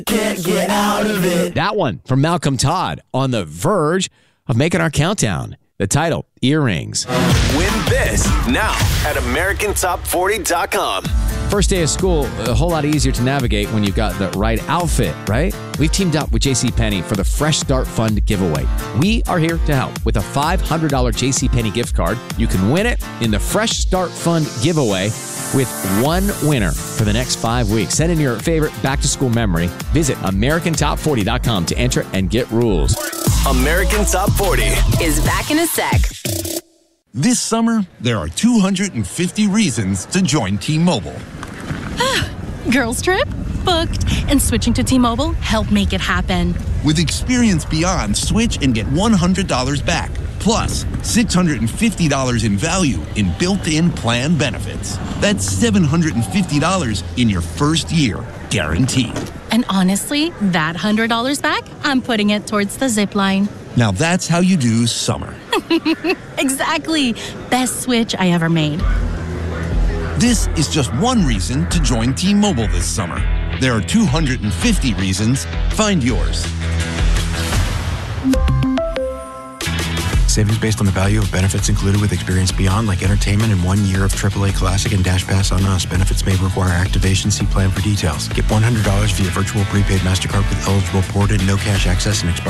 Can't get out of it. That one from Malcolm Todd on the verge of making our countdown. The title, Earrings. Win this now at AmericanTop40.com. First day of school, a whole lot easier to navigate when you've got the right outfit, right? We've teamed up with JCPenney for the Fresh Start Fund giveaway. We are here to help with a $500 JCPenney gift card. You can win it in the Fresh Start Fund giveaway with one winner for the next 5 weeks. Send in your favorite back-to-school memory. Visit AmericanTop40.com to enter and get rules. American Top 40 is back in a sec. This summer, there are 250 reasons to join T-Mobile. Girls trip? Booked. And switching to T-Mobile helped make it happen. With Experience Beyond, switch and get $100 back. Plus, $650 in value in built-in plan benefits. That's $750 in your first year, guaranteed. And honestly, that $100 back, I'm putting it towards the zip line. Now that's how you do summer. Exactly. Best switch I ever made. This is just one reason to join T-Mobile this summer. There are 250 reasons. Find yours. Savings based on the value of benefits included with Experience Beyond, like entertainment and 1 year of AAA Classic and Dash Pass on Us. Benefits may require activation. See plan for details. Get $100 via virtual prepaid MasterCard with eligible ported, no cash access, and expired